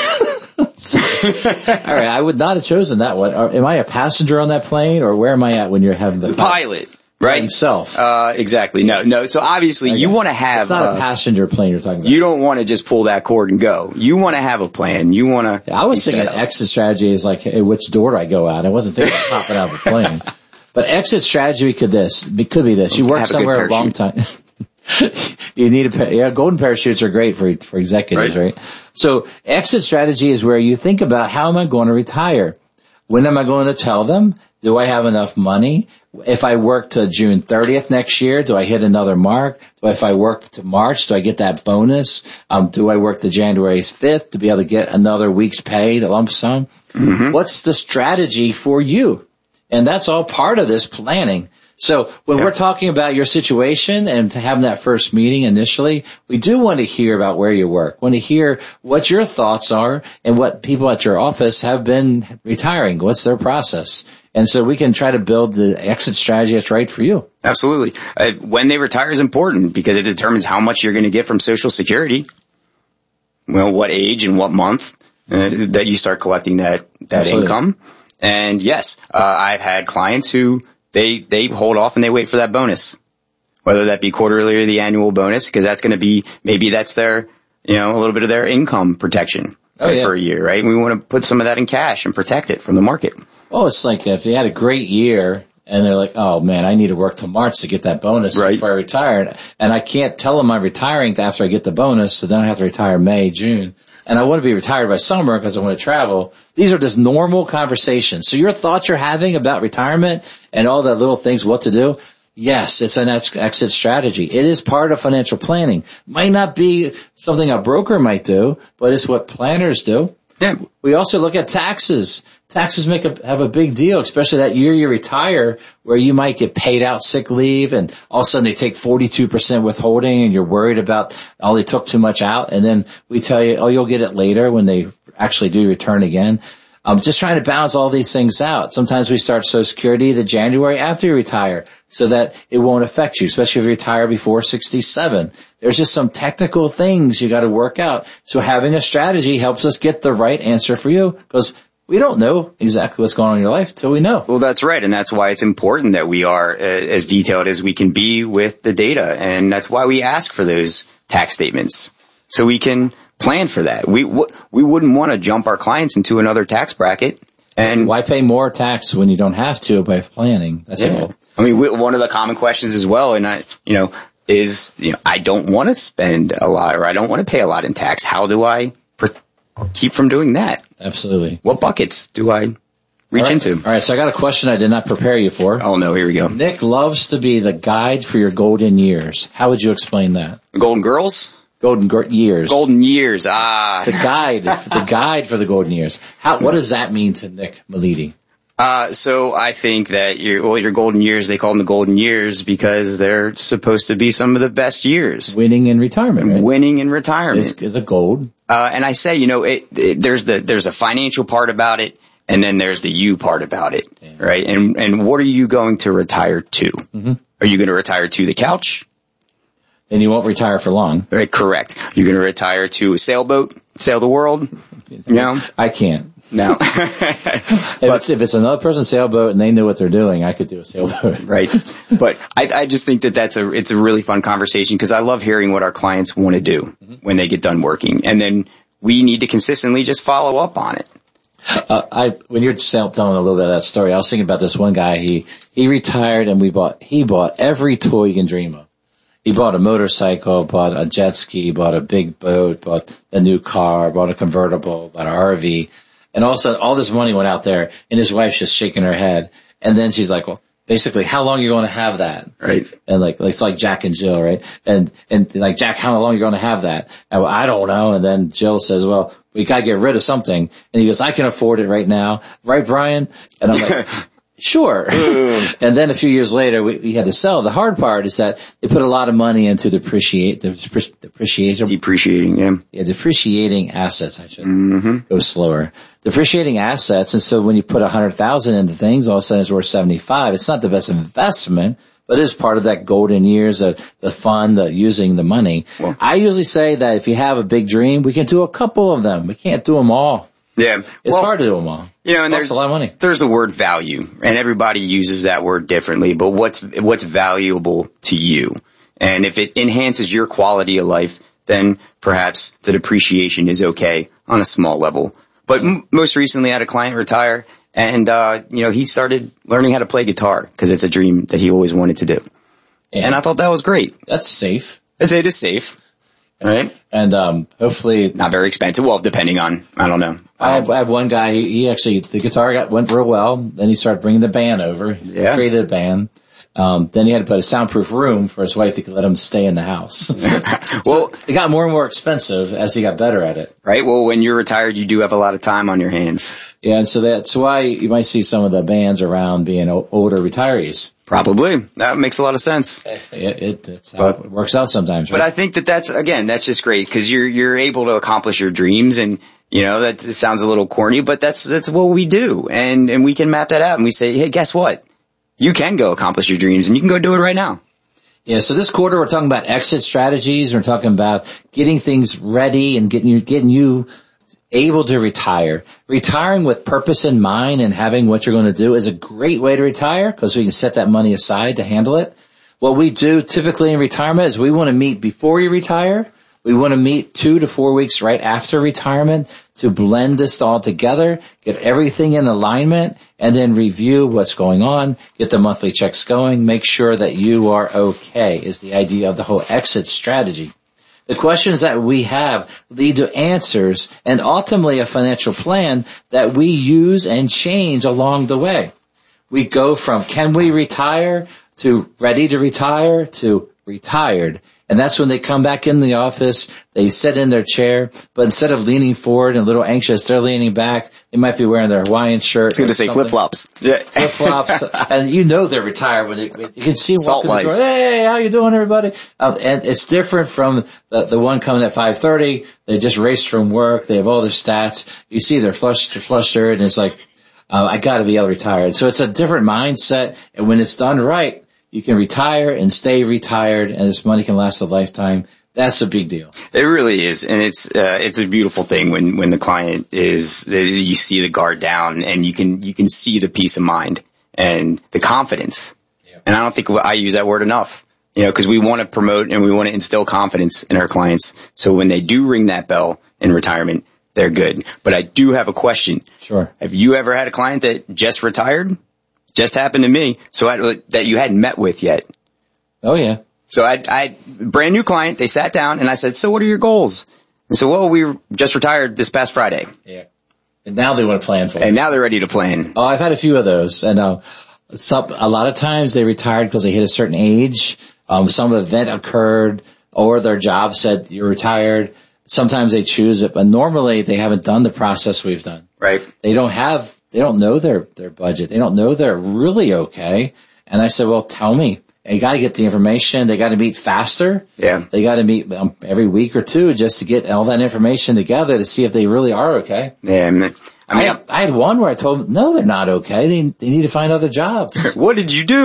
All right, I would not have chosen that one. Am I a passenger on that plane, or where am I at when you're having the, the pilot? Right, himself. Uh, exactly. No, no. So obviously, okay. you want to have. It's not uh, a passenger plane you're talking about. You don't want to just pull that cord and go. You want to have a plan. You want to. Yeah, I was thinking exit strategy is like, hey, which door do I go out? I wasn't thinking of popping out of the plane. But exit strategy could this could be this. You work somewhere a, a long time. You need a, yeah, golden parachutes are great for, for executives, right. right? So exit strategy is where you think about how am I going to retire? When am I going to tell them? Do I have enough money? If I work to June thirtieth next year, do I hit another mark? Do I, if I work to March, do I get that bonus? Um, do I work to January fifth to be able to get another week's pay, the lump sum? Mm-hmm. What's the strategy for you? And that's all part of this planning. So when yeah. we're talking about your situation and to have that first meeting initially, we do want to hear about where you work, want to hear what your thoughts are and what people at your office have been retiring. What's their process? And so we can try to build the exit strategy that's right for you. Absolutely. Uh, when they retire is important because it determines how much you're going to get from Social Security. Well, what age and what month uh, that you start collecting that, that income. And yes, uh, I've had clients who They, they hold off and they wait for that bonus, whether that be quarterly or the annual bonus, because that's going to be, maybe that's their, you know, a little bit of their income protection oh, right, yeah. for a year, right? And we want to put some of that in cash and protect it from the market. Oh, it's like if they had a great year and they're like, oh man, I need to work till March to get that bonus right. before I retire. And I can't tell them I'm retiring after I get the bonus, so then I have to retire May, June. And I want to be retired by summer because I want to travel. These are just normal conversations. So your thoughts you're having about retirement and all the little things, what to do, yes, it's an ex- exit strategy. It is part of financial planning. Might not be something a broker might do, but it's what planners do. Yeah. We also look at taxes. Taxes make a, have a big deal, especially that year you retire where you might get paid out sick leave and all of a sudden they take forty-two percent withholding and you're worried about, oh, they took too much out. And then we tell you, oh, you'll get it later when they actually do return again. Um, just trying to balance all these things out. Sometimes we start Social Security the January after you retire so that it won't affect you, especially if you retire before sixty-seven. There's just some technical things you got to work out. So having a strategy helps us get the right answer for you because we don't know exactly what's going on in your life till we know. Well, that's right. And that's why it's important that we are uh, as detailed as we can be with the data. And that's why we ask for those tax statements so we can plan for that. We w- we wouldn't want to jump our clients into another tax bracket. And why pay more tax when you don't have to by planning? That's yeah. all. I mean, we, one of the common questions as well, and I, you know, is, you know, I don't want to spend a lot or I don't want to pay a lot in tax. How do I pr- keep from doing that? Absolutely. What buckets do I reach all right. into? All right. So I got a question I did not prepare you for. Oh no, here we go. Nick loves to be the guide for your golden years. How would you explain that? Golden girls? Golden go- years. Golden years. Ah. The guide, the guide for the golden years. How, what does that mean to Nick Meliti? Uh, so I think that your, well, your golden years, they call them the golden years because they're supposed to be some of the best years. Winning in retirement, right? Winning in retirement. Is, is a gold. Uh, and I say, you know, it, it, there's the, there's a financial part about it and then there's the you part about it, yeah. right? And, and what are you going to retire to? Mm-hmm. Are you going to retire to the couch? then you won't retire for long. Right, correct. You're going to retire to a sailboat, sail the world. You know, I can't. No. if, it's, if it's another person's sailboat and they know what they're doing, I could do a sailboat. Right. But I, I just think that that's a, it's a really fun conversation because I love hearing what our clients want to do mm-hmm. when they get done working. And then we need to consistently just follow up on it. Uh, I, when you're telling a little bit of that story, I was thinking about this one guy. He, he retired and we bought, he bought every toy you can dream of. He bought a motorcycle, bought a jet ski, bought a big boat, bought a new car, bought a convertible, bought an R V. And all of a sudden, all this money went out there, and his wife's just shaking her head. And then she's like, well, basically, how long are you going to have that? Right. And like, it's like Jack and Jill, right? And, and like, Jack, how long are you going to have that? And well, I don't know. And then Jill says, well, we got to get rid of something. And he goes, I can afford it right now. Right, Brian? And I'm like, sure. And then a few years later, we, we had to sell. The hard part is that they put a lot of money into depreciate, the depreciation. Depreciating, yeah. Yeah, depreciating assets, I should mm-hmm. go slower. Depreciating assets. And so when you put a hundred thousand into things, all of a sudden it's worth seventy-five. It's not the best investment, but it is part of that golden years of the fun, the using the money. Well, I usually say that if you have a big dream, we can do a couple of them. We can't do them all. Yeah. It's well, hard to do them all. You know, and there's there's a lot of money. There's the word value, and everybody uses that word differently, but what's, what's valuable to you? And if it enhances your quality of life, then perhaps the depreciation is okay on a small level. But m- most recently I had a client retire and, uh, you know, he started learning how to play guitar because it's a dream that he always wanted to do. Yeah. And I thought that was great. That's safe. I'd say it is safe. Right? And, um, hopefully not very expensive. Well, depending on, I don't know. I have, I have one guy, he, he actually, the guitar got, went real well. Then he started bringing the band over. Yeah. He created a band. Um, then he had to put a soundproof room for his wife to let him stay in the house. Well, so it got more and more expensive as he got better at it. Right. Well, when you're retired, you do have a lot of time on your hands. Yeah. And so that's why you might see some of the bands around being o- older retirees. Probably. That makes a lot of sense. It, it, it's how but, it works out sometimes, right? But I think that that's, again, that's just great because you're, you're able to accomplish your dreams and, you know, that it sounds a little corny, but that's, that's what we do. And, and we can map that out and we say, hey, guess what? You can go accomplish your dreams and you can go do it right now. Yeah. So this quarter, we're talking about exit strategies. We're talking about getting things ready and getting you, getting you able to retire. Retiring with purpose in mind and having what you're going to do is a great way to retire because we can set that money aside to handle it. What we do typically in retirement is we want to meet before you retire. We want to meet two to four weeks right after retirement to blend this all together, get everything in alignment, and then review what's going on, get the monthly checks going, make sure that you are okay is the idea of the whole exit strategy. The questions that we have lead to answers and ultimately a financial plan that we use and change along the way. We go from can we retire to ready to retire to retired. And that's when they come back in the office, they sit in their chair, but instead of leaning forward and a little anxious, they're leaning back. They might be wearing their Hawaiian shirt. I was going to say flip-flops. Yeah. Flip-flops. And you know they're retired when they, you can see them Salt walking the door. Hey, how you doing, everybody? Um, and it's different from the, the one coming at five thirty. They just raced from work. They have all their stats. You see they're flustered, flustered, and it's like, uh, I got to be able to retire. So it's a different mindset. And when it's done right, you can retire and stay retired, and this money can last a lifetime. That's a big deal. It really is, and it's uh, it's a beautiful thing when when the client is you see the guard down, and you can you can see the peace of mind and the confidence. Yep. And I don't think I use that word enough, you know, because we want to promote and we want to instill confidence in our clients. So when they do ring that bell in retirement, they're good. But I do have a question. Sure. Have you ever had a client that just retired? Just happened to me, so I, that you hadn't met with yet. Oh yeah. So I, I, brand new client, they sat down and I said, so what are your goals? And so, well, we just retired this past Friday. Yeah. And now they want to plan for it. And now they're ready to plan. Oh, I've had a few of those. And, uh, some, a lot of times they retired because they hit a certain age. Um, some event occurred or their job said you're retired. Sometimes they choose it, but normally they haven't done the process we've done. Right. They don't have, they don't know their, their budget. They don't know they're really okay. And I said, well, tell me. You got to get the information. They got to meet faster. Yeah. They got to meet um, every week or two just to get all that information together to see if they really are okay. Yeah. I mean, I, had, I had one where I told them, no, they're not okay. They, they need to find other jobs. What did you do?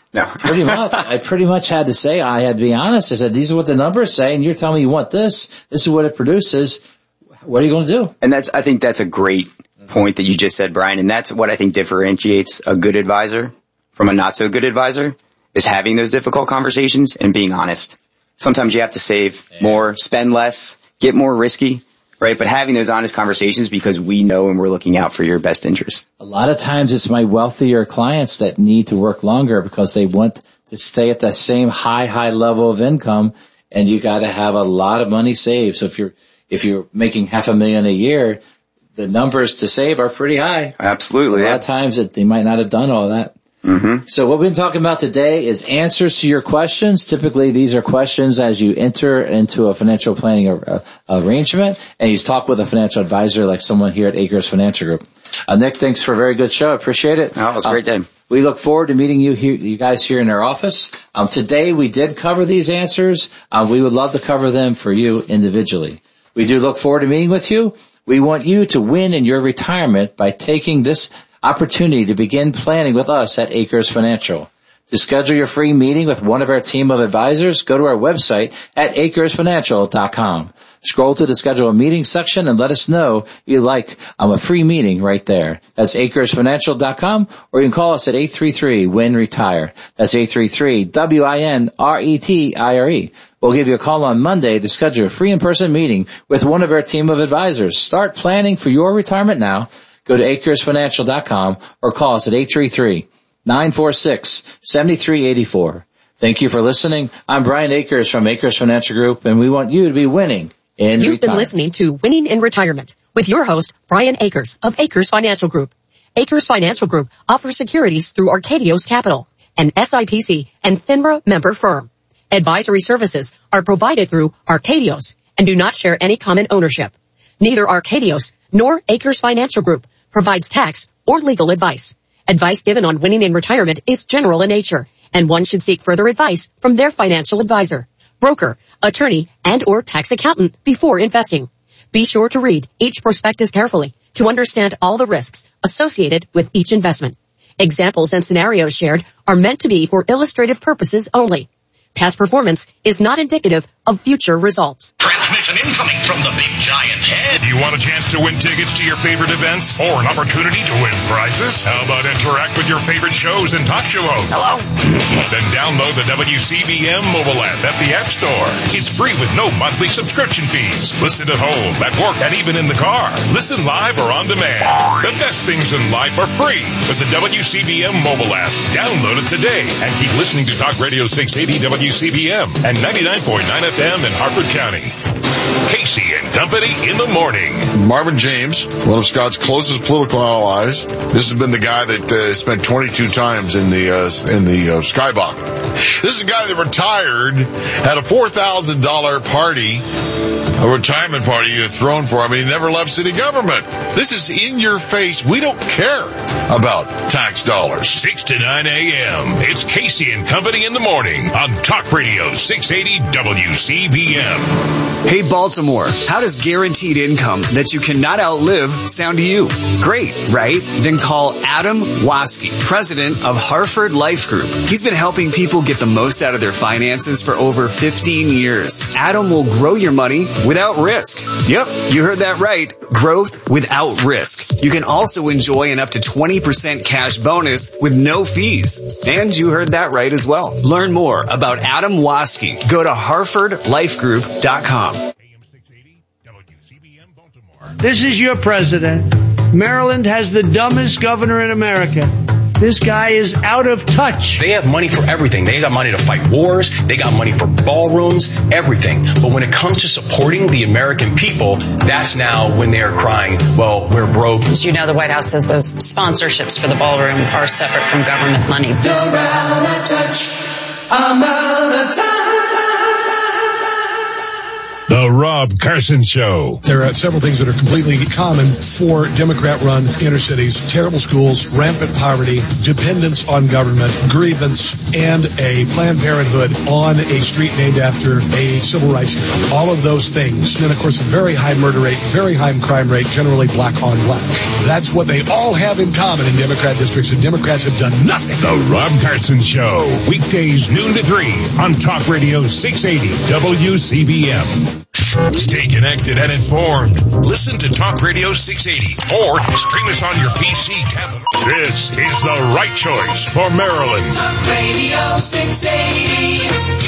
No. Pretty much. I pretty much had to say, I had to be honest. I said, these are what the numbers say, and you're telling me you want this. This is what it produces. What are you going to do? And that's, I think that's a great point that you just said, Brian. And that's what I think differentiates a good advisor from a not so good advisor, is having those difficult conversations and being honest. Sometimes you have to save more, spend less, get more risky, right? But having those honest conversations because we know and we're looking out for your best interest. A lot of times it's my wealthier clients that need to work longer because they want to stay at that same high, high level of income, and you got to have a lot of money saved. So if you're, if you're making half a million a year, the numbers to save are pretty high. Absolutely. A lot yeah. of times it, they might not have done all that. Mm-hmm. So what we've been talking about today is answers to your questions. Typically, these are questions as you enter into a financial planning ar- uh, arrangement, and you talk with a financial advisor like someone here at Acres Financial Group. Uh, Nick, thanks for a very good show. I appreciate it. Oh, it was a great day. Uh, we look forward to meeting you here, you guys here in our office. Um, today we did cover these answers. Uh, we would love to cover them for you individually. We do look forward to meeting with you. We want you to win in your retirement by taking this opportunity to begin planning with us at Acres Financial. To schedule your free meeting with one of our team of advisors, go to our website at acres financial dot com. Scroll to the schedule a meeting section and let us know you like um, a free meeting right there. That's acres financial dot com, or you can call us at eight three three, W I N, RETIRE. That's eight three three, W I N, R E T I R E. We'll give you a call on Monday to schedule a free in-person meeting with one of our team of advisors. Start planning for your retirement now. Go to acres financial dot com or call us at eight three three, nine four six, seven three eight four. Thank you for listening. I'm Brian Akers from Acres Financial Group, and we want you to be winning in You've retirement. been listening to Winning in Retirement with your host, Brian Akers of Acres Financial Group. Acres Financial Group offers securities through Arcadios Capital, an S I P C and FINRA member firm. Advisory services are provided through Arcadios and do not share any common ownership. Neither Arcadios nor Acres Financial Group provides tax or legal advice. Advice given on winning in retirement is general in nature, and one should seek further advice from their financial advisor, broker, attorney, and or tax accountant before investing. Be sure to read each prospectus carefully to understand all the risks associated with each investment. Examples and scenarios shared are meant to be for illustrative purposes only. Past performance is not indicative of future results. Transmission incoming from the big giant head. You want a chance to win tickets to your favorite events or an opportunity to win prizes? How about interact with your favorite shows and talk show hosts? Hello? Then download the W C B M mobile app at the App Store. It's free with no monthly subscription fees. Listen at home, at work, and even in the car. Listen live or on demand. The best things in life are free with the W C B M mobile app. Download it today and keep listening to Talk Radio six eighty W C B M and ninety-nine point nine F M in Harford County. Casey and Company in the morning. Marvin James, one of Scott's closest political allies. This has been the guy that uh, spent twenty-two times in the uh, in the uh, Skybach. This is a guy that retired at a four thousand dollars party, a retirement party thrown for him. He never left city government. This is in your face. We don't care about tax dollars. six to nine a.m. It's Casey and Company in the morning on Talk Radio six eighty W C B M. Hey Baltimore, how does guaranteed income that you cannot outlive sound to you? Great, right? Then call Adam Waske, president of Harford Life Group. He's been helping people get the most out of their finances for over fifteen years. Adam will grow your money without risk. Yep, you heard that right. Growth without risk. You can also enjoy an up to twenty percent cash bonus with no fees. And you heard that right as well. Learn more about Adam Waske. Go to harford life group dot com. This is your president. Maryland has the dumbest governor in America. This guy is out of touch. They have money for everything. They got money to fight wars. They got money for ballrooms, everything. But when it comes to supporting the American people, that's now when they're crying, well, we're broke. As you know, the White House says those sponsorships for the ballroom are separate from government money. You're out of touch. I'm out of touch. The Rob Carson Show. There are several things that are completely common for Democrat-run inner cities. Terrible schools, rampant poverty, dependence on government, grievance, and a Planned Parenthood on a street named after a civil rights hero. All of those things. And, of course, a very high murder rate, very high crime rate, generally black on black. That's what they all have in common in Democrat districts, and Democrats have done nothing. The Rob Carson Show. Weekdays noon to three on Talk Radio six eighty W C B M. Stay connected and informed. Listen to Talk Radio six eighty or stream us on your P C tablet. This is the right choice for Maryland. Talk Radio six eighty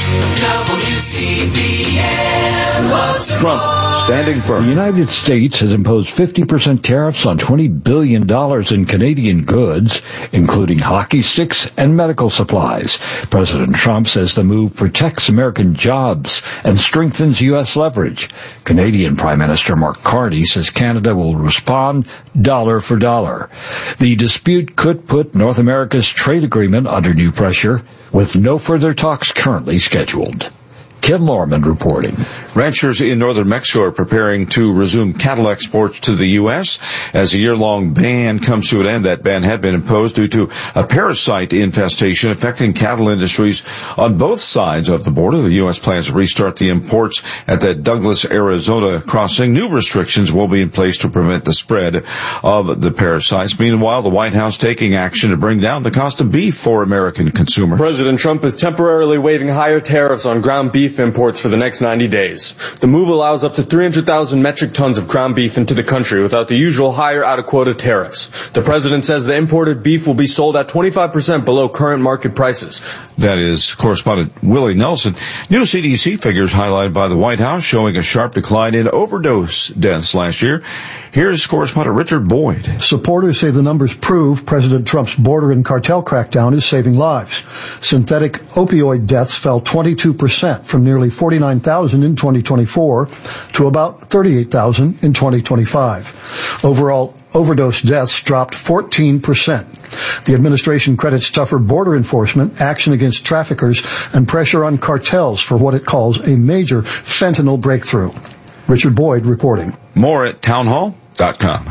W C B M. Trump standing firm. The United States has imposed fifty percent tariffs on twenty billion dollars in Canadian goods, including hockey sticks and medical supplies. President Trump says the move protects American jobs and strengthens U S leverage. Canadian Prime Minister Mark Carney says Canada will respond dollar for dollar. The dispute could put North America's trade agreement under new pressure, with no further talks currently scheduled. Ken Lorman reporting. Ranchers in northern Mexico are preparing to resume cattle exports to the U S as a year-long ban comes to an end. That ban had been imposed due to a parasite infestation affecting cattle industries on both sides of the border. The U S plans to restart the imports at the Douglas, Arizona crossing. New restrictions will be in place to prevent the spread of the parasites. Meanwhile, the White House taking action to bring down the cost of beef for American consumers. President Trump is temporarily waiving higher tariffs on ground beef imports for the next ninety days. The move allows up to three hundred thousand metric tons of ground beef into the country without the usual higher out-of-quota tariffs. The president says the imported beef will be sold at twenty-five percent below current market prices. That is correspondent Willie Nelson. New C D C figures highlighted by the White House showing a sharp decline in overdose deaths last year. Here's correspondent Richard Boyd. Supporters say the numbers prove President Trump's border and cartel crackdown is saving lives. Synthetic opioid deaths fell twenty-two percent from nearly forty-nine thousand in twenty twenty-four to about thirty-eight thousand in twenty twenty-five. Overall, overdose deaths dropped fourteen percent. The administration credits tougher border enforcement, action against traffickers, and pressure on cartels for what it calls a major fentanyl breakthrough. Richard Boyd reporting. More at townhall dot com.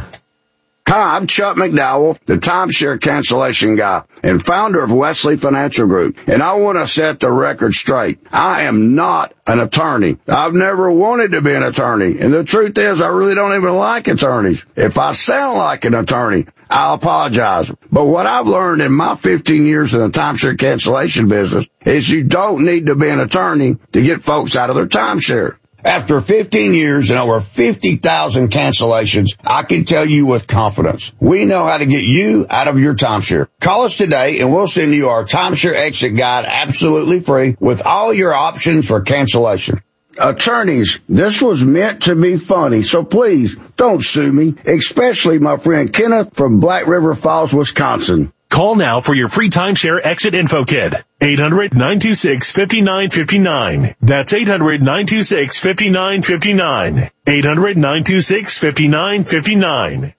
Hi, I'm Chuck McDowell, the timeshare cancellation guy and founder of Wesley Financial Group, and I want to set the record straight. I am not an attorney. I've never wanted to be an attorney, and the truth is I really don't even like attorneys. If I sound like an attorney, I apologize. But what I've learned in my fifteen years in the timeshare cancellation business is you don't need to be an attorney to get folks out of their timeshare. After fifteen years and over fifty thousand cancellations, I can tell you with confidence, we know how to get you out of your timeshare. Call us today and we'll send you our timeshare exit guide absolutely free with all your options for cancellation. Attorneys, this was meant to be funny, so please don't sue me, especially my friend Kenneth from Black River Falls, Wisconsin. Call now for your free timeshare exit info kit. eight hundred, nine two six, five nine five nine. That's eight hundred, nine two six, five nine five nine. eight hundred, nine two six, five nine five nine.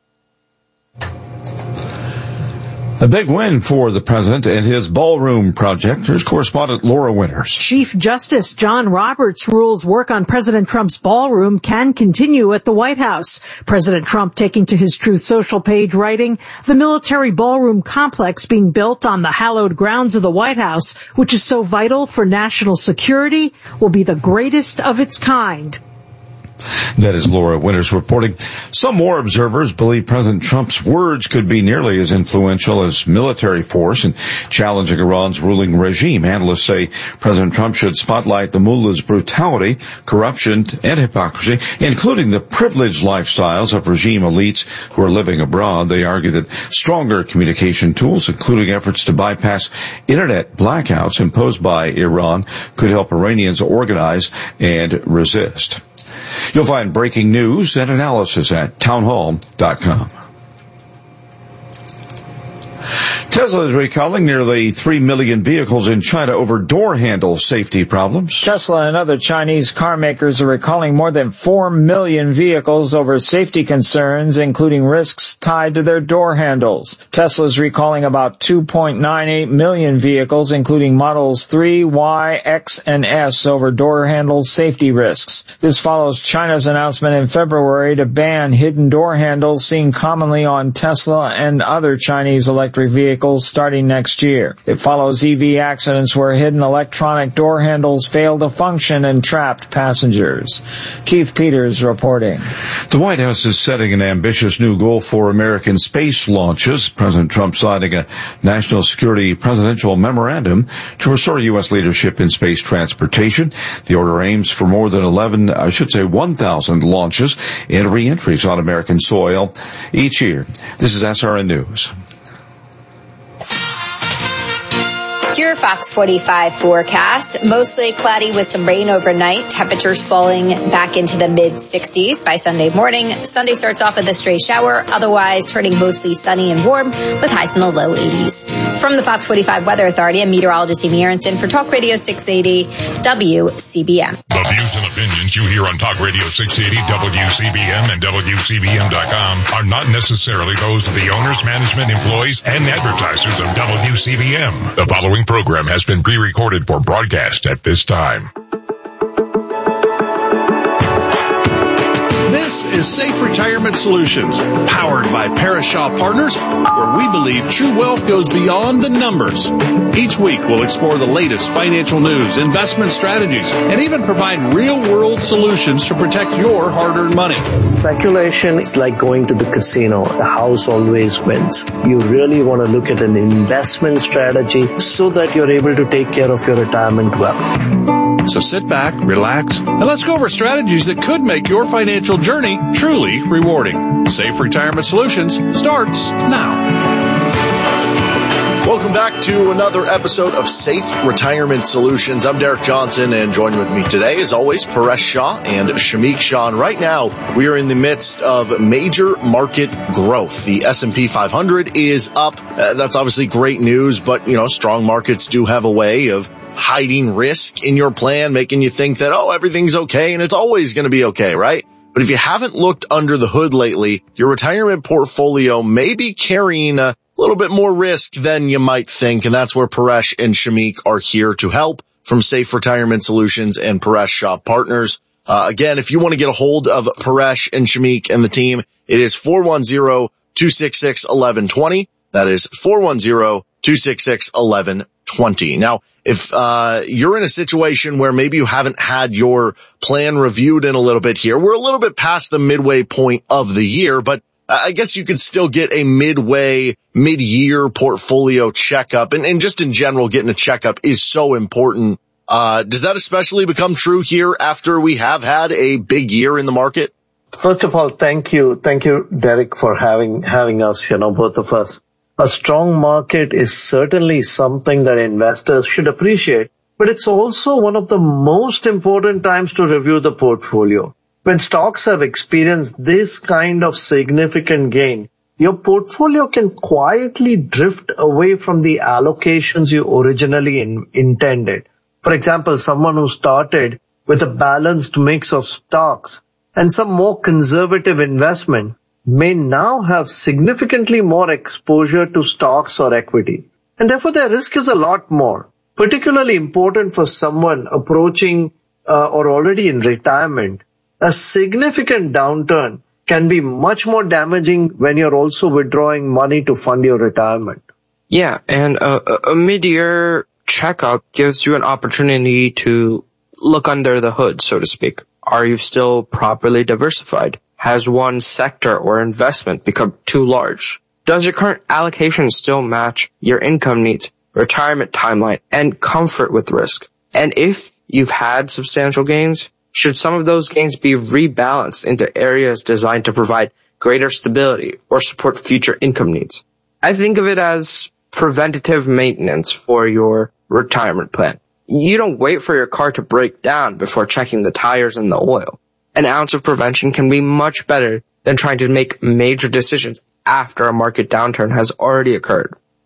A big win for the president and his ballroom project. Here's correspondent Laura Winters. Chief Justice John Roberts rules work on President Trump's ballroom can continue at the White House. President Trump taking to his Truth Social page writing, the military ballroom complex being built on the hallowed grounds of the White House, which is so vital for national security, will be the greatest of its kind. That is Laura Winters reporting. Some more observers believe President Trump's words could be nearly as influential as military force in challenging Iran's ruling regime. Analysts say President Trump should spotlight the mullah's brutality, corruption, and hypocrisy, including the privileged lifestyles of regime elites who are living abroad. They argue that stronger communication tools, including efforts to bypass internet blackouts imposed by Iran, could help Iranians organize and resist. You'll find breaking news and analysis at townhall dot com. Tesla is recalling nearly three million vehicles in China over door handle safety problems. Tesla and other Chinese car makers are recalling more than four million vehicles over safety concerns, including risks tied to their door handles. Tesla is recalling about two point nine eight million vehicles, including Models three, Y, X, and S, over door handle safety risks. This follows China's announcement in February to ban hidden door handles seen commonly on Tesla and other Chinese electric vehicles starting next year. It follows E V accidents where hidden electronic door handles failed to function and trapped passengers. Keith Peters reporting. The White House is setting an ambitious new goal for American space launches. President Trump signing a national security presidential memorandum to restore U S leadership in space transportation. The order aims for more than eleven, I should say one thousand launches and re-entries on American soil each year. This is S R N News. Your Fox forty-five forecast. Mostly cloudy with some rain overnight. Temperatures falling back into the mid sixties by Sunday morning. Sunday starts off with a stray shower, otherwise turning mostly sunny and warm with highs in the low eighties. From the Fox forty-five Weather Authority, I'm meteorologist Amy Aronson for Talk Radio six eighty W C B M. The views and opinions you hear on Talk Radio six eighty W C B M and W C B M dot com are not necessarily those of the owners, management, employees, and advertisers of W C B M. The following program has been pre-recorded for broadcast at this time. This is Safe Retirement Solutions, powered by Parashaw Partners, where we believe true wealth goes beyond the numbers. Each week, we'll explore the latest financial news, investment strategies, and even provide real-world solutions to protect your hard-earned money. Speculation is like going to the casino. The house always wins. You really want to look at an investment strategy so that you're able to take care of your retirement well. So sit back, relax, and let's go over strategies that could make your financial journey truly rewarding. Safe Retirement Solutions starts now. Welcome back to another episode of Safe Retirement Solutions. I'm Derek Johnson, and joined with me today, as always, Paresh Shah and Shamik Shah. And right now, we are in the midst of major market growth. The S and P five hundred is up. Uh, that's obviously great news, but, you know, strong markets do have a way of hiding risk in your plan, making you think that, oh, everything's okay, and it's always going to be okay, right? But if you haven't looked under the hood lately, your retirement portfolio may be carrying a little bit more risk than you might think, and that's where Paresh and Shamik are here to help from Safe Retirement Solutions and Paresh Shah Partners. Uh, again, if you want to get a hold of Paresh and Shamik and the team, it is four one zero, two six six, one one two zero. That is four one zero, two six six, one one twenty. Now, if uh you're in a situation where maybe you haven't had your plan reviewed in a little bit here, we're a little bit past the midway point of the year, but I guess you could still get a midway, mid-year portfolio checkup. And, and just in general, getting a checkup is so important. Uh, does that especially become true here after we have had a big year in the market? First of all, thank you. Thank you, Derek, for having, having us, you know, both of us. A strong market is certainly something that investors should appreciate, but it's also one of the most important times to review the portfolio. When stocks have experienced this kind of significant gain, your portfolio can quietly drift away from the allocations you originally in, intended. For example, someone who started with a balanced mix of stocks and some more conservative investment may now have significantly more exposure to stocks or equities. And therefore their risk is a lot more, particularly important for someone approaching uh, or already in retirement. A significant downturn can be much more damaging when you're also withdrawing money to fund your retirement. Yeah, and a, a mid-year checkup gives you an opportunity to look under the hood, so to speak. Are you still properly diversified? Has one sector or investment become too large? Does your current allocation still match your income needs, retirement timeline, and comfort with risk? And if you've had substantial gains, should some of those gains be rebalanced into areas designed to provide greater stability or support future income needs? I think of it as preventative maintenance for your retirement plan. You don't wait for your car to break down before checking the tires and the oil. An ounce of prevention can be much better than trying to make major decisions after a market downturn has already occurred.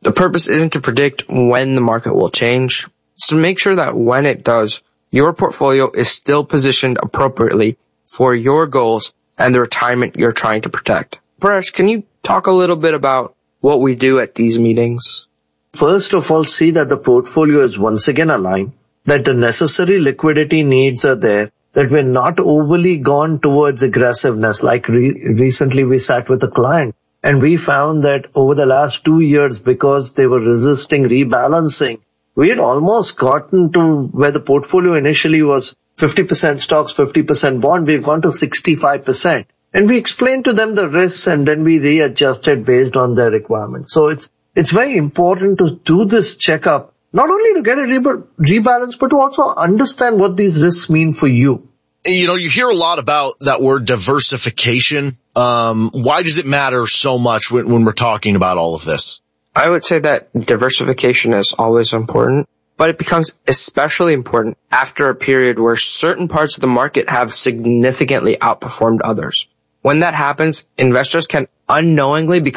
The purpose isn't to predict when the market will change. It's to make sure that when it does, your portfolio is still positioned appropriately for your goals and the retirement you're trying to protect. Paresh, can you talk a little bit about what we do at these meetings? First of all, see that the portfolio is once again aligned, that the necessary liquidity needs are there, that we're not overly gone towards aggressiveness. Like re- recently we sat with a client and we found that over the last two years, because they were resisting rebalancing, we had almost gotten to where the portfolio initially was fifty percent stocks, fifty percent bond. We've gone to sixty-five percent. And we explained to them the risks and then we readjusted based on their requirements. So it's, it's very important to do this checkup, not only to get a re- rebalance, but to also understand what these risks mean for you. You know, you hear a lot about that word diversification. Um, why does it matter so much when, when we're talking about all of this? I would say that diversification is always important, but it becomes especially important after a period where certain parts of the market have significantly outperformed others. When that happens, investors can unknowingly become